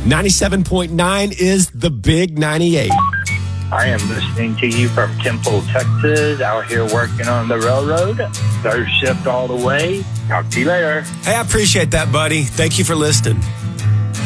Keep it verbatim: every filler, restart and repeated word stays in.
ninety-seven point nine is the Big ninety-eight. I am listening to you from Temple, Texas, out here working on the railroad. Third shift all the way. Talk to you later. Hey, I appreciate that, buddy. Thank you for listening.